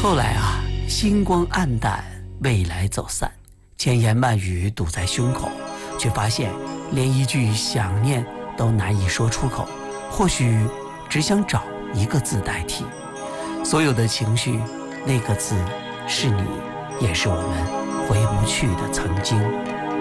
后来啊，星光暗淡，未来走散，千言万语堵在胸口，却发现连一句想念都难以说出口。或许只想找一个字代替所有的情绪，那个字是你，也是我们回不去的曾经。